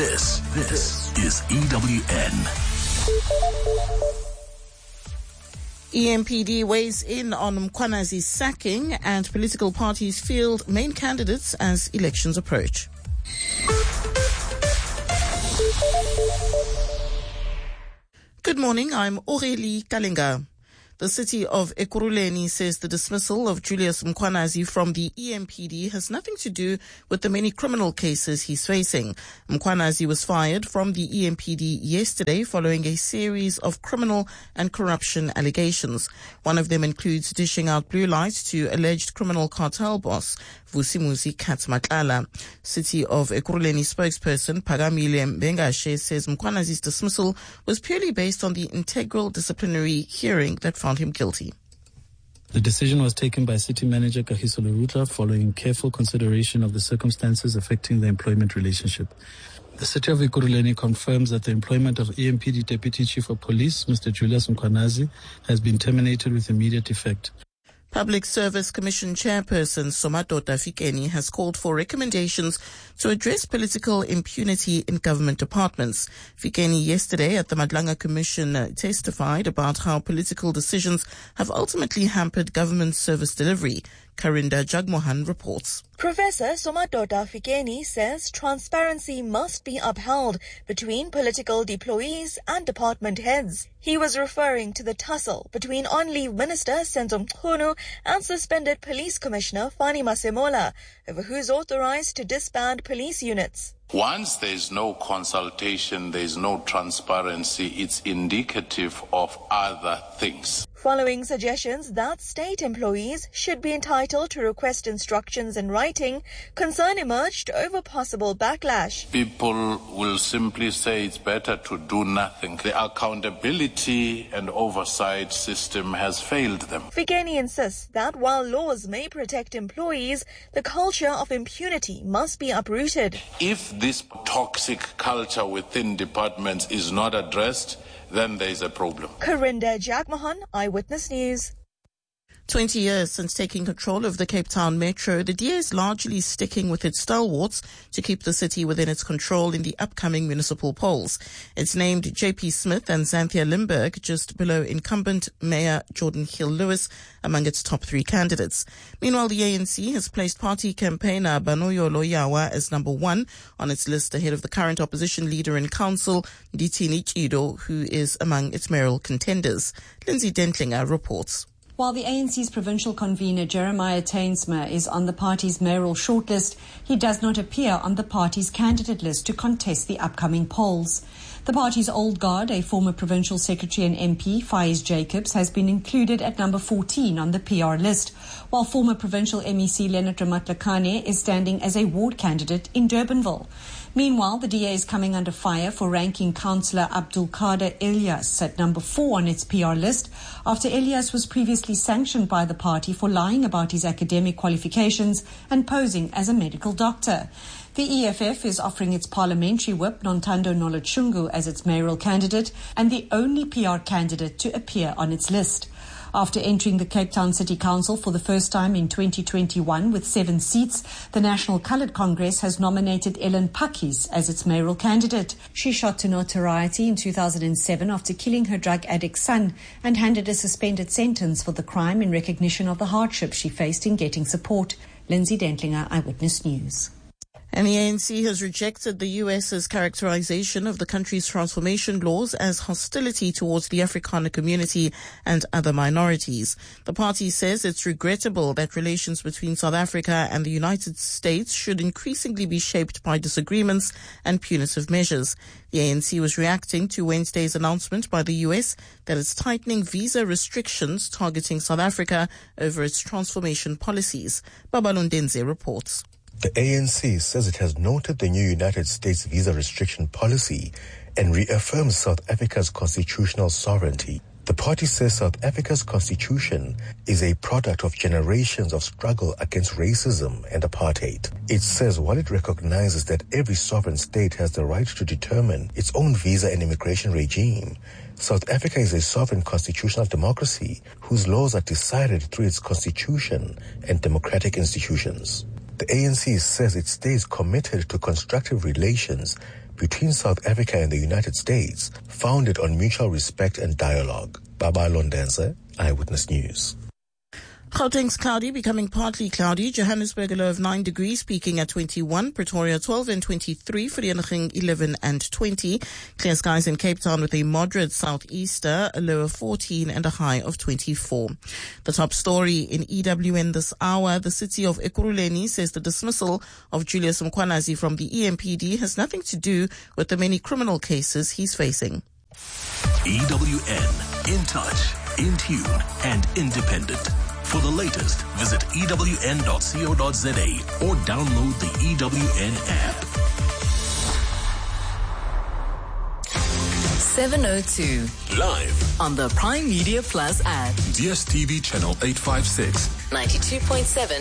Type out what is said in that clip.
This is EWN. EMPD weighs in on Mkhwanazi's sacking and political parties field main candidates as elections approach. Good morning, I'm Aurélie Kalinga. The city of Ekurhuleni says the dismissal of Julius Mkhwanazi from the EMPD has nothing to do with the many criminal cases he's facing. Mkhwanazi was fired from the EMPD yesterday following a series of criminal and corruption allegations. One of them includes dishing out blue lights to alleged criminal cartel boss Vusimuzi Katmatlala. City of Ekurhuleni spokesperson Phakamile Mbengashe says Mkhwanazi's dismissal was purely based on the integral disciplinary hearing that found him guilty. The decision was taken by City Manager Kagiso Lerutla following careful consideration of the circumstances affecting the employment relationship. The City of Ekurhuleni confirms that the employment of EMPD Deputy Chief of Police, Mr. Julius Mkhwanazi, has been terminated with immediate effect. Public Service Commission Chairperson Somadoda Fikeni has called for recommendations to address political impunity in government departments. Fikeni yesterday at the Madlanga Commission testified about how political decisions have ultimately hampered government service delivery. Karinda Jagmohan reports. Professor Somadoda Fikeni says transparency must be upheld between political deployees and department heads. He was referring to the tussle between on-leave Minister Senzo Mchunu and suspended Police Commissioner Fani Masemola over who's authorized to disband police units. Once there is no consultation, there is no transparency, it's indicative of other things. Following suggestions that state employees should be entitled to request instructions in writing, concern emerged over possible backlash. People will simply say it's better to do nothing. The accountability and oversight system has failed them. Fikeni insists that while laws may protect employees, the culture of impunity must be uprooted. If this toxic culture within departments is not addressed, then there is a problem. Karinda Jagmohan, Eyewitness News. 20 years since taking control of the Cape Town Metro, the DA is largely sticking with its stalwarts to keep the city within its control in the upcoming municipal polls. It's named JP Smith and Xanthia Limburg just below incumbent Mayor Jordan Hill-Lewis among its top three candidates. Meanwhile, the ANC has placed party campaigner Banoyo Loyawa as number one on its list ahead of the current opposition leader in council, Ndithini Chido, who is among its mayoral contenders. Lindsay Dentlinger reports. While the ANC's provincial convener Jeremiah Tainsma is on the party's mayoral shortlist, he does not appear on the party's candidate list to contest the upcoming polls. The party's old guard, a former provincial secretary and MP, Faiz Jacobs, has been included at number 14 on the PR list, while former provincial MEC Leonard Ramatlakane is standing as a ward candidate in Durbanville. Meanwhile, the DA is coming under fire for ranking councillor Abdul Kader Elias at number 4 on its PR list after Elias was previously sanctioned by the party for lying about his academic qualifications and posing as a medical doctor. The EFF is offering its parliamentary whip, Nontando Nolotshungu, as its mayoral candidate and the only PR candidate to appear on its list. After entering the Cape Town City Council for the first time in 2021 with 7 seats, the National Coloured Congress has nominated Ellen Pakis as its mayoral candidate. She shot to notoriety in 2007 after killing her drug addict son and handed a suspended sentence for the crime in recognition of the hardship she faced in getting support. Lindsay Dentlinger, Eyewitness News. And the ANC has rejected the US's characterization of the country's transformation laws as hostility towards the Afrikaner community and other minorities. The party says it's regrettable that relations between South Africa and the United States should increasingly be shaped by disagreements and punitive measures. The ANC was reacting to Wednesday's announcement by the US that it's tightening visa restrictions targeting South Africa over its transformation policies. Babalondenze reports. The ANC says it has noted the new United States visa restriction policy and reaffirms South Africa's constitutional sovereignty. The party says South Africa's constitution is a product of generations of struggle against racism and apartheid. It says while it recognizes that every sovereign state has the right to determine its own visa and immigration regime, South Africa is a sovereign constitutional democracy whose laws are decided through its constitution and democratic institutions. The ANC says it stays committed to constructive relations between South Africa and the United States, founded on mutual respect and dialogue. Baba Londense, Eyewitness News. Gauteng's cloudy, becoming partly cloudy. Johannesburg, a low of 9 degrees, peaking at 21. Pretoria, 12 and 23. Vereeniging, 11 and 20. Clear skies in Cape Town with a moderate southeaster, a low of 14 and a high of 24. The top story in EWN this hour. The city of Ekurhuleni says the dismissal of Julius Mkhwanazi from the EMPD has nothing to do with the many criminal cases he's facing. EWN, in touch, in tune, and independent. For the latest, visit ewn.co.za or download the EWN app. 7:02 Live on the Prime Media Plus app. DSTV channel 856. 92.7